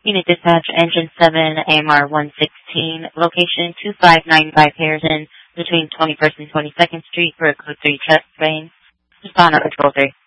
Unit Dispatch, Engine 7, AMR 116, location 2595 Harrison, between 21st and 22nd Street for a Code 3 chest vein. Respond on Control 3.